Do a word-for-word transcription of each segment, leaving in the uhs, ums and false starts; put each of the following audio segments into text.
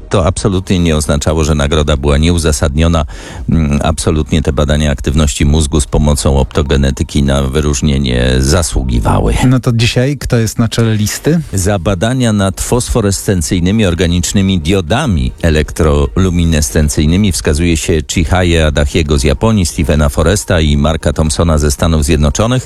to absolutnie nie oznaczało, że nagroda była nieuzasadniona. Absolutnie te badania aktywności mózgu z pomocą optogenetyki na wyróżnienie zasługiwały. No to dzisiaj kto jest na czele listy? Za badania nad fosforescencyjnymi organicznymi diodami elektroluminescencyjnymi wskazuje się Chihaye Adachiego z Japonii, Stephena Foresta i Marka Thompsona ze Stanów Zjednoczonych.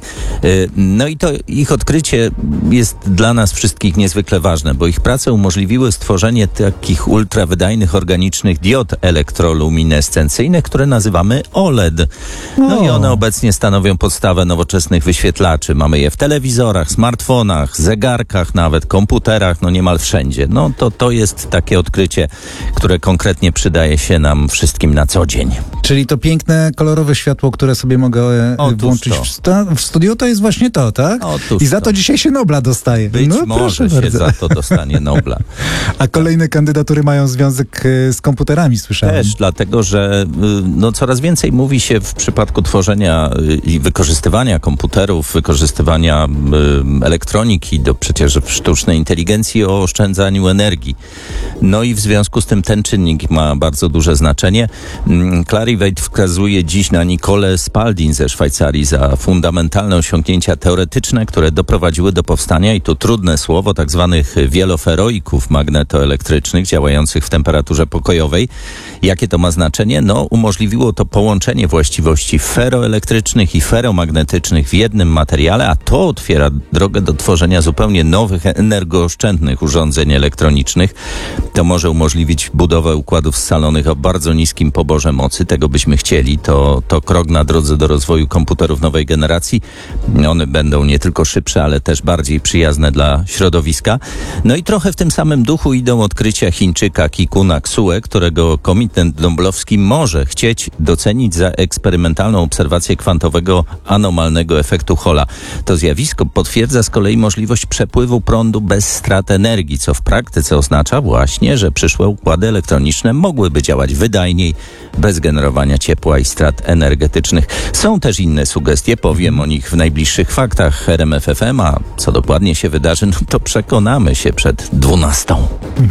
No i to ich odkrycie jest dla nas wszystkich niezwykle ważne, bo ich prace umożliwiły stworzenie takich ultrawydajnych organicznych diod elektroluminescencyjnych, które nazywamy O L E D. No o. i one obecnie stanowią podstawę nowoczesnych wyświetlaczy. Mamy je w telewizorach, smartfonach, zegarkach, nawet komputerach, no niemal wszędzie. No to to jest takie odkrycie, które konkretnie przydaje się nam wszystkim na co dzień. Czyli to piękne, kolorowe światło, które sobie mogę Otóż włączyć w, sta- w studiu, to jest właśnie to, tak? Otóż I za to, to dzisiaj się Nobla dostaje. Być no, może się bardzo. za to dostanie Nobla. A kolejne kandydatury mają związek z komputerami, słyszałem. Też dlatego, że no, coraz więcej mówi się w przypadku tworzenia i wykorzystywania komputerów, wykorzystywania y, elektroniki do przecież sztucznej inteligencji o oszczędzaniu energii. No i w związku z tym ten czynnik ma bardzo duże znaczenie. Clarivate wskazuje dziś na Nicole Spalding ze Szwajcarii za fundamentalne osiągnięcia teoretyczne, które doprowadziły do powstania, i to trudne słowo, tak zwanych wieloferoików magnetoelektrycznych działających w temperaturze pokojowej. Jakie to ma znaczenie? No, umożliwiło to połączenie właściwości feroelektrycznych i feromagnetycznych w jednym materiale, a to otwiera drogę do tworzenia zupełnie nowych, energooszczędnych urządzeń elektronicznych. To może umożliwić budowę układów scalonych o bardzo niskim poborze mocy. Tego byśmy chcieli. To, to krok na drodze do rozwoju komputerów nowej generacji. One będą nie tylko szybsze, ale też bardziej przyjazne dla środowiska. No i trochę w tym samym duchu idą odkrycia Chińczyka Kikuna Ksue, którego Komitet Nobelowski może chcieć docenić za eksperymentalną obserwację kwantowego anomalnego efektu Halla. To zjawisko potwierdza z kolei możliwość przepływu prądu bez strat energii, co w praktyce oznacza właśnie, że przyszłe układy elektroniczne mogłyby działać wydajniej, bez generowania ciepła i strat energetycznych. Są też inne sugestie, powiem o nich w najbliższych faktach R M F F M, a co dokładnie się wydarzy, no to przekonamy się przed dwunastą.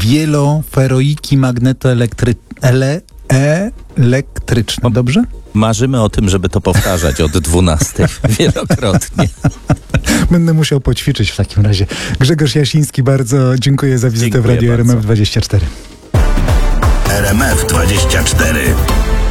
Wieloferoiki magnetoelektryczne. Elektryczne, dobrze? Marzymy o tym, żeby to powtarzać od dwunastej wielokrotnie. Będę musiał poćwiczyć w takim razie. Grzegorz Jasiński, bardzo dziękuję za wizytę Dziękuję w Radiu bardzo. R M F dwadzieścia cztery. R M F dwadzieścia cztery.